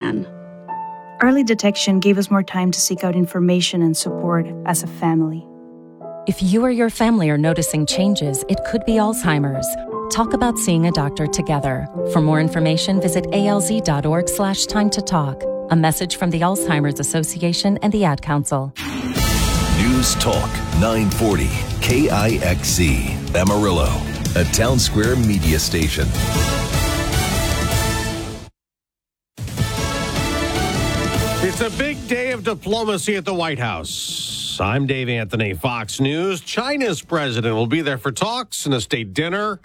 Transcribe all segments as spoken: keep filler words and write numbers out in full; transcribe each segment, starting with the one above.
plan. Early detection gave us more time to seek out information and support as a family. If you or your family are noticing changes, it could be Alzheimer's. Talk about seeing a doctor together. For more information, visit alz.org slash time to talk. A message from the Alzheimer's Association and the Ad Council. News Talk nine forty K I X C Amarillo, a Town Square media station. It's a big day of diplomacy at the White House. I'm Dave Anthony, Fox News. China's president will be there for talks and a state dinner.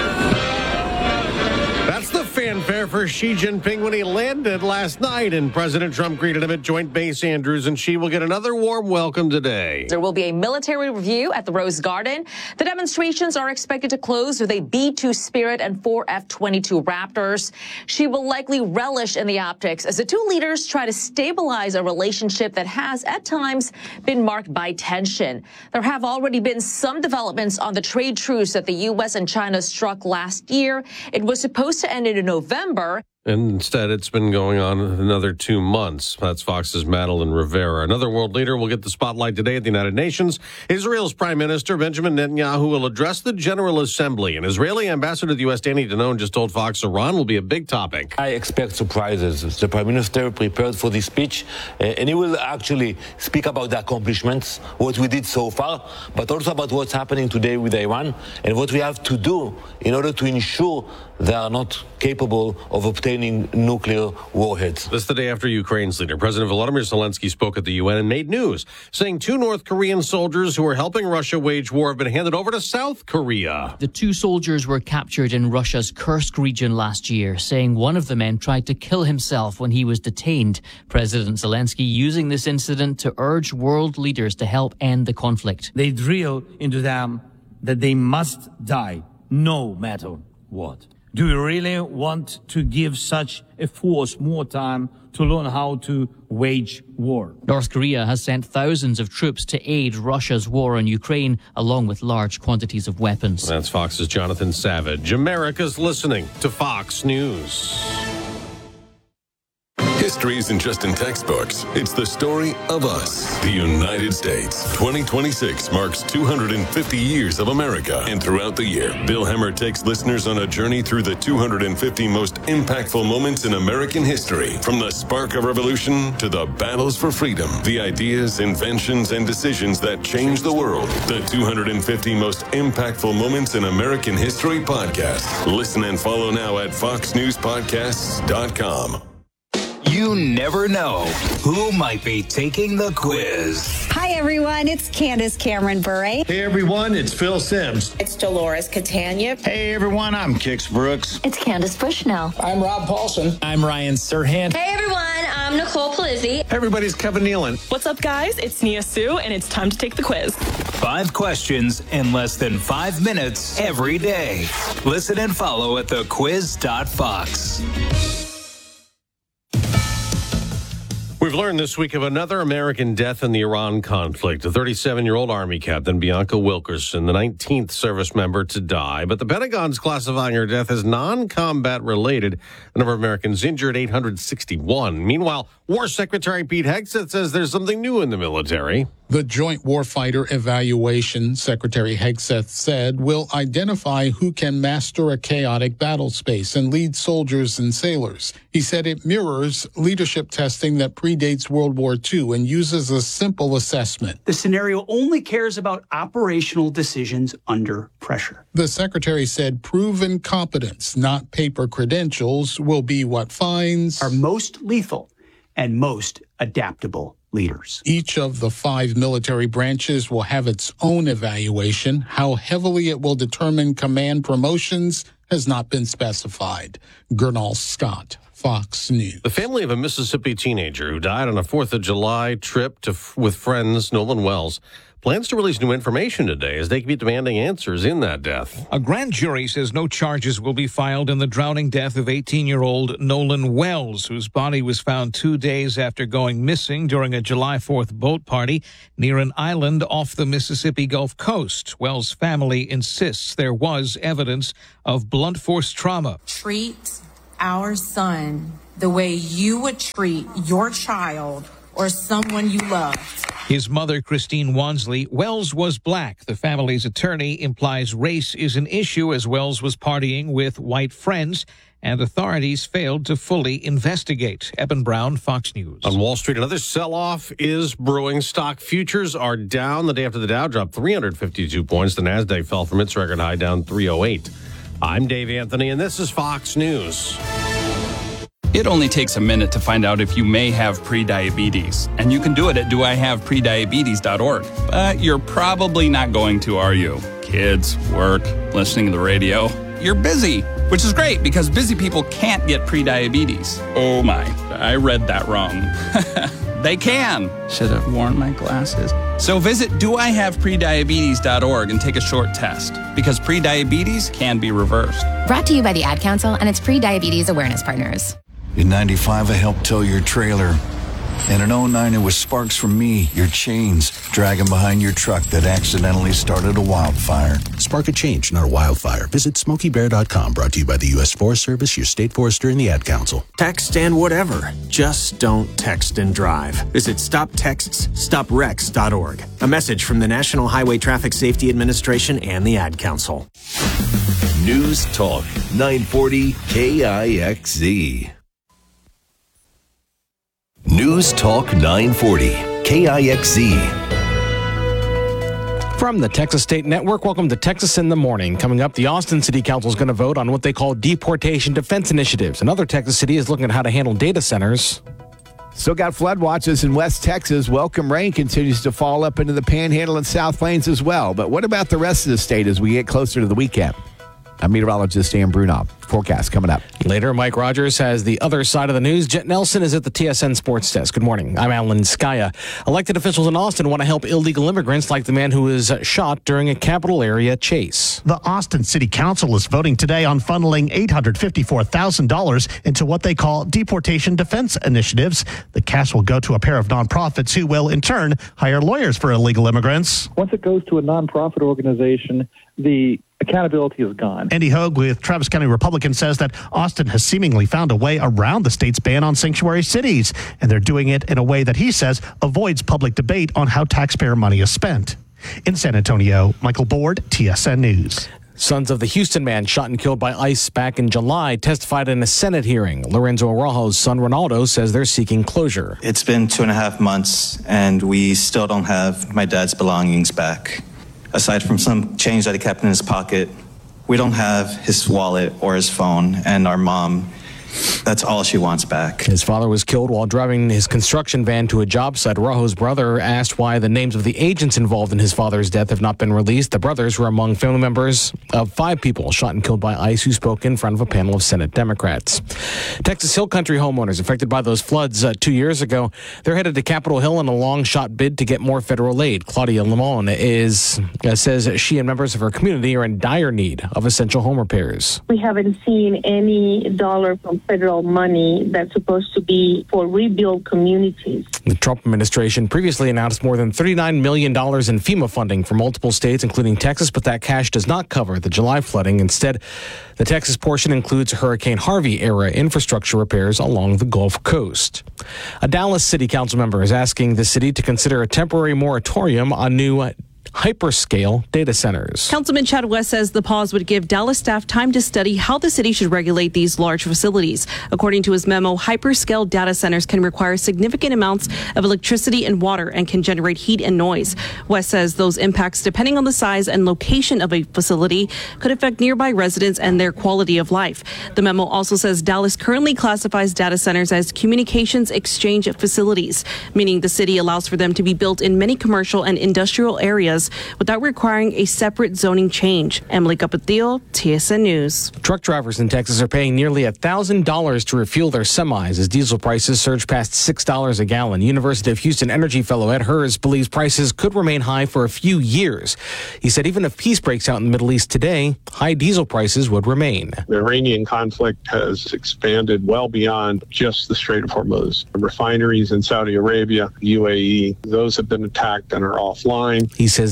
That's the fanfare for Xi Jinping when he landed last night, and President Trump greeted him at Joint Base Andrews, and Xi will get another warm welcome today. There will be a military review at the Rose Garden. The demonstrations are expected to close with a B two Spirit and four F twenty-two Raptors. Xi will likely relish in the optics as the two leaders try to stabilize a relationship that has, at times, been marked by tension. There have already been some developments on the trade truce that the U S and China struck last year. It was supposed to end in November. And instead, it's been going on another two months. That's Fox's Madeline Rivera. Another world leader will get the spotlight today at the United Nations. Israel's Prime Minister Benjamin Netanyahu will address the General Assembly. And Israeli Ambassador to the U S, Danny Danon, just told Fox Iran will be a big topic. I expect surprises. The Prime Minister prepared for this speech, uh, and he will actually speak about the accomplishments, what we did so far, but also about what's happening today with Iran and what we have to do in order to ensure they are not capable of obtaining nuclear warheads. This is the day after Ukraine's leader, President Volodymyr Zelensky, spoke at the U N and made news, saying two North Korean soldiers who were helping Russia wage war have been handed over to South Korea. The two soldiers were captured in Russia's Kursk region last year, saying one of the men tried to kill himself when he was detained. President Zelensky using this incident to urge world leaders to help end the conflict. They drill into them that they must die, no matter what. Do we really want to give such a force more time to learn how to wage war? North Korea has sent thousands of troops to aid Russia's war on Ukraine, along with large quantities of weapons. That's Fox's Jonathan Savage. America's listening to Fox News. History isn't just in textbooks. It's the story of us, the United States. twenty twenty-six marks two hundred fifty years of America. And throughout the year, Bill Hemmer takes listeners on a journey through the two hundred fifty most impactful moments in American history. From the spark of revolution to the battles for freedom, the ideas, inventions, and decisions that changed the world. The two hundred fifty most impactful moments in American history podcast. Listen and follow now at fox news podcasts dot com. You never know who might be taking the quiz. Hi, everyone. It's Candace Cameron Bure. Hey, everyone. It's Phil Sims. It's Dolores Catania. Hey, everyone. I'm Kix Brooks. It's Candace Bushnell. I'm Rob Paulson. I'm Ryan Serhant. Hey, everyone. I'm Nicole Palizzi. Hey, everybody's Kevin Nealon. What's up, guys? It's Nia Sue, and it's time to take the quiz. Five questions in less than five minutes every day. Listen and follow at the quiz dot fox. We've learned this week of another American death in the Iran conflict. A thirty-seven-year-old Army captain, Bianca Wilkerson, the nineteenth service member to die. But the Pentagon's classifying her death as non-combat related. The number of Americans injured, eight hundred sixty-one. Meanwhile, War Secretary Pete Hegseth says there's something new in the military. The Joint Warfighter Evaluation, Secretary Hegseth said, will identify who can master a chaotic battle space and lead soldiers and sailors. He said it mirrors leadership testing that predates World War Two and uses a simple assessment. The scenario only cares about operational decisions under pressure. The secretary said proven competence, not paper credentials, will be what finds our most lethal and most adaptable leaders. Each of the five military branches will have its own evaluation. How heavily it will determine command promotions has not been specified. Gernal Scott, Fox News. The family of a Mississippi teenager who died on a fourth of July trip to with friends, Nolan Wells, plans to release new information today as they keep demanding answers in that death. A grand jury says no charges will be filed in the drowning death of eighteen-year-old Nolan Wells, whose body was found two days after going missing during a July fourth boat party near an island off the Mississippi Gulf Coast. Wells' family insists there was evidence of blunt force trauma. Treat our son the way you would treat your child or someone you loved. His mother, Christine Wansley, Wells was black. The family's attorney implies race is an issue as Wells was partying with white friends, and authorities failed to fully investigate. Eben Brown, Fox News. On Wall Street, another sell-off is brewing. Stock futures are down. The day after the Dow dropped three hundred fifty-two points. The Nasdaq fell from its record high, down three oh eight. I'm Dave Anthony, and this is Fox News. It only takes a minute to find out if you may have prediabetes, and you can do it at do I have prediabetes dot org. But you're probably not going to, are you? Kids, work, listening to the radio. You're busy, which is great because busy people can't get prediabetes. Oh my, I read that wrong. They can. Should have worn my glasses. So visit do I have prediabetes dot org and take a short test, because prediabetes can be reversed. Brought to you by the Ad Council and its pre-diabetes awareness partners. In ninety-five, I helped tow your trailer. And in oh nine, it was sparks from me, your chains, dragging behind your truck that accidentally started a wildfire. Spark a change, not a wildfire. Visit Smokey Bear dot com, brought to you by the U S Forest Service, your state forester, and the Ad Council. Text and whatever. Just don't text and drive. Visit stop texts stop wrecks dot org. A message from the National Highway Traffic Safety Administration and the Ad Council. News Talk nine forty K I X Z. News Talk nine forty K I X Z. From the Texas State Network, welcome to Texas in the Morning. Coming up, the Austin City Council is going to vote on what they call deportation defense initiatives. Another Texas city is looking at how to handle data centers. Still got flood watches in West Texas. Welcome rain continues to fall up into the Panhandle and South Plains as well. But what about the rest of the state as we get closer to the weekend? I'm meteorologist Dan Brunoff. Forecast coming up. Later, Mike Rogers has the other side of the news. Jet Nelson is at the T S N Sports Desk. Good morning. I'm Alan Skaya. Elected officials in Austin want to help illegal immigrants like the man who was shot during a Capitol area chase. The Austin City Council is voting today on funneling eight hundred fifty-four thousand dollars into what they call deportation defense initiatives. The cash will go to a pair of nonprofits who will, in turn, hire lawyers for illegal immigrants. Once it goes to a nonprofit organization, the accountability is gone. Andy Hogue with Travis County Republican says that Austin has seemingly found a way around the state's ban on sanctuary cities, and they're doing it in a way that he says avoids public debate on how taxpayer money is spent. In San Antonio, Michael Board, T S N News. Sons of the Houston man shot and killed by ICE back in July testified in a Senate hearing. Lorenzo Araujo's son, Ronaldo, says they're seeking closure. It's been two and a half months, and we still don't have my dad's belongings back. Aside from some change that he kept in his pocket, we don't have his wallet or his phone, and our mom, that's all she wants back. His father was killed while driving his construction van to a job site. Araujo's brother asked why the names of the agents involved in his father's death have not been released. The brothers were among family members of five people shot and killed by ICE who spoke in front of a panel of Senate Democrats. Texas Hill Country homeowners affected by those floods uh, two years ago, they're headed to Capitol Hill in a long-shot bid to get more federal aid. Claudia Limon is, uh, says she and members of her community are in dire need of essential home repairs. We haven't seen any dollar from federal money that's supposed to be for rebuild communities. The Trump administration previously announced more than thirty-nine million dollars in FEMA funding for multiple states, including Texas, but that cash does not cover the July flooding. Instead, the Texas portion includes Hurricane Harvey-era infrastructure repairs along the Gulf Coast. A Dallas City Council member is asking the city to consider a temporary moratorium on new hyperscale data centers. Councilman Chad West says the pause would give Dallas staff time to study how the city should regulate these large facilities. According to his memo, hyperscale data centers can require significant amounts of electricity and water and can generate heat and noise. West says those impacts, depending on the size and location of a facility, could affect nearby residents and their quality of life. The memo also says Dallas currently classifies data centers as communications exchange facilities, meaning the city allows for them to be built in many commercial and industrial areas without requiring a separate zoning change. Emily Capetillo, T S N News. Truck drivers in Texas are paying nearly one thousand dollars to refuel their semis as diesel prices surge past six dollars a gallon. University of Houston energy fellow Ed Hers believes prices could remain high for a few years. He said even if peace breaks out in the Middle East today, high diesel prices would remain. The Iranian conflict has expanded well beyond just the Strait of Hormuz. Refineries in Saudi Arabia, U A E, those have been attacked and are offline. He says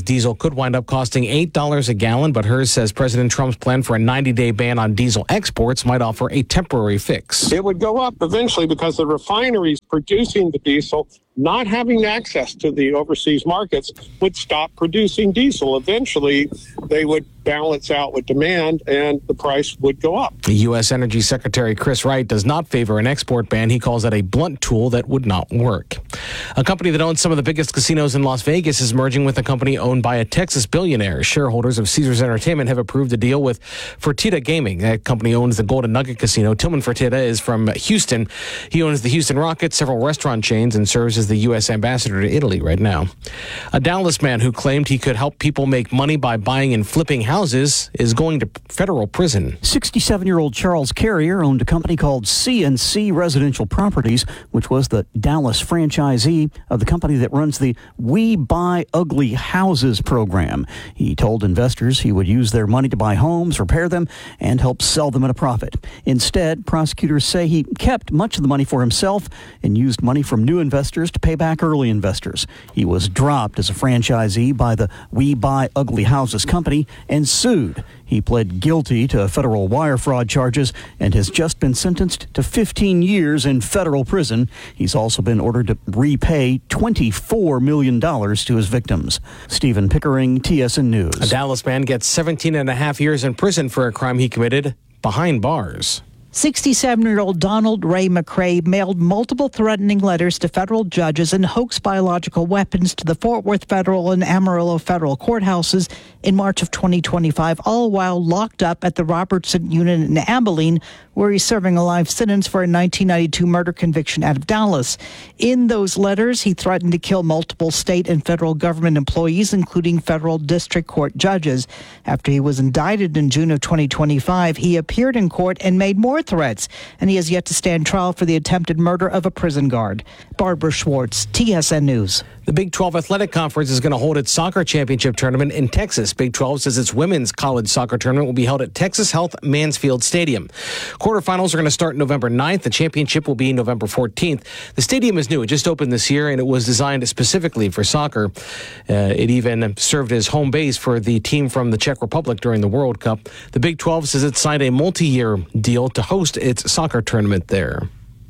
says diesel could wind up costing eight dollars a gallon, but hers says President Trump's plan for a ninety-day ban on diesel exports might offer a temporary fix. It would go up eventually because the refineries producing the diesel, not having access to the overseas markets, would stop producing diesel. Eventually, they would balance out with demand and the price would go up. The U S. Energy Secretary Chris Wright does not favor an export ban. He calls that a blunt tool that would not work. A company that owns some of the biggest casinos in Las Vegas is merging with a company owned by a Texas billionaire. Shareholders of Caesars Entertainment have approved a deal with Fertitta Gaming. That company owns the Golden Nugget Casino. Tillman Fertitta is from Houston. He owns the Houston Rockets, several restaurant chains, and serves as the U S ambassador to Italy right now. A Dallas man who claimed he could help people make money by buying and flipping houses is going to federal prison. sixty-seven-year-old Charles Carrier owned a company called C and C Residential Properties, which was the Dallas franchisee of the company that runs the We Buy Ugly Houses program. He told investors he would use their money to buy homes, repair them, and help sell them at a profit. Instead, prosecutors say he kept much of the money for himself and used money from new investors to pay back early investors. He was dropped as a franchisee by the We Buy Ugly Houses company and sued. He pled guilty to federal wire fraud charges and has just been sentenced to fifteen years in federal prison. He's also been ordered to repay twenty-four million dollars to his victims. Stephen Pickering, T S N News. A Dallas man gets seventeen and a half years in prison for a crime he committed behind bars. sixty-seven-year-old Donald Ray McCrae mailed multiple threatening letters to federal judges and hoaxed biological weapons to the Fort Worth Federal and Amarillo Federal courthouses in March of twenty twenty-five, all while locked up at the Robertson Unit in Abilene, where he's serving a life sentence for a nineteen ninety-two murder conviction out of Dallas. In those letters, he threatened to kill multiple state and federal government employees, including federal district court judges. After he was indicted in June of twenty twenty-five, he appeared in court and made more threats, and he has yet to stand trial for the attempted murder of a prison guard. Barbara Schwartz, T S N News. The Big twelve Athletic Conference is going to hold its soccer championship tournament in Texas. Big twelve says its women's college soccer tournament will be held at Texas Health Mansfield Stadium. Quarterfinals are going to start November ninth. The championship will be November fourteenth. The stadium is new. It just opened this year, and it was designed specifically for soccer. Uh, it even served as home base for the team from the Czech Republic during the World Cup. The Big twelve says it signed a multi-year deal to host its soccer tournament there.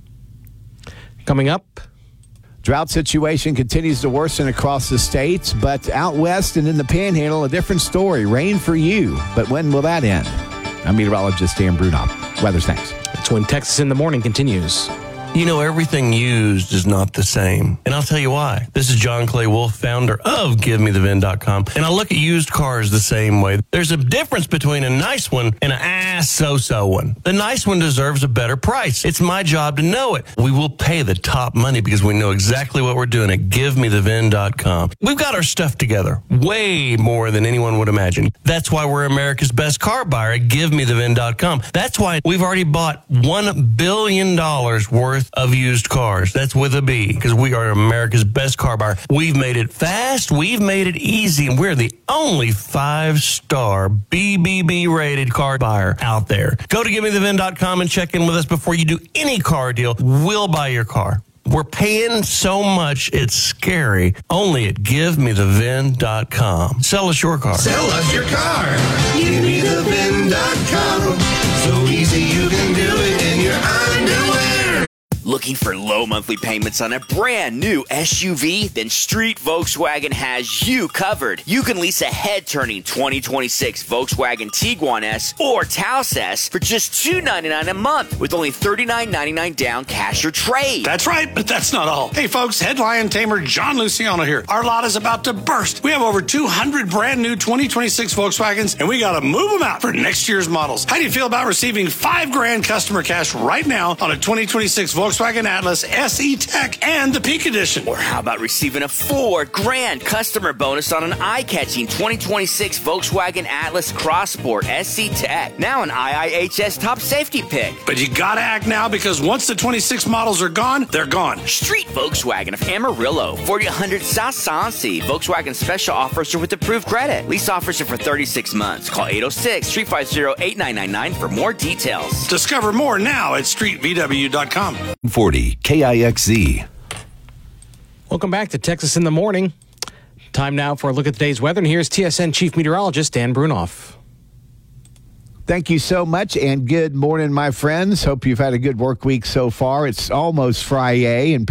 Coming up, drought situation continues to worsen across the states, but out west and in the Panhandle, a different story. Rain for you. But when will that end? I'm meteorologist Dan Brunop. Weather's next. That's when Texas in the Morning continues. You know, everything used is not the same. And I'll tell you why. This is John Clay Wolf, founder of Give Me The V I N dot com. And I look at used cars the same way. There's a difference between a nice one and an ass so-so one. The nice one deserves a better price. It's my job to know it. We will pay the top money because we know exactly what we're doing at Give Me The V I N dot com. We've got our stuff together way more than anyone would imagine. That's why we're America's best car buyer at Give Me The V I N dot com. That's why we've already bought one billion dollars worth of used cars. That's with a B, because we are America's best car buyer. We've made it fast, we've made it easy, and we're the only five-star B B B rated car buyer out there. Go to Give Me The V I N dot com and check in with us before you do any car deal. We'll buy your car. We're paying so much, it's scary. Only at Give Me The V I N dot com. Sell us your car. Sell us your car. Give Me The V I N dot com. So easy you can do it in your underwear. Looking for low monthly payments on a brand new S U V? Then Street Volkswagen has you covered. You can lease a head-turning twenty twenty-six Volkswagen Tiguan S or Taos S for just two hundred ninety-nine dollars a month with only thirty-nine ninety-nine down cash or trade. That's right, but that's not all. Hey folks, head lion tamer John Luciano here. Our lot is about to burst. We have over two hundred brand new twenty twenty-six Volkswagens, and we got to move them out for next year's models. How do you feel about receiving five grand customer cash right now on a twenty twenty-six Volkswagen Atlas S E Tech and the Peak Edition? Or how about receiving a four grand customer bonus on an eye-catching twenty twenty-six Volkswagen Atlas Crossport S E Tech, now an I I H S top safety pick. But you gotta act now, because once the twenty-six models are gone, they're gone. Street Volkswagen of Amarillo, forty hundred South Sonsi. Volkswagen special offers are with approved credit. Lease offers are for thirty-six months. Call eight oh six, three five zero, eight nine nine nine for more details. Discover more now at street v w dot com. forty K I X Z. Welcome back to Texas in the Morning. Time now for a look at today's weather, and here's T S N Chief Meteorologist Dan Brunoff. Thank you so much, and good morning, my friends. Hope you've had a good work week so far. It's almost Friday, and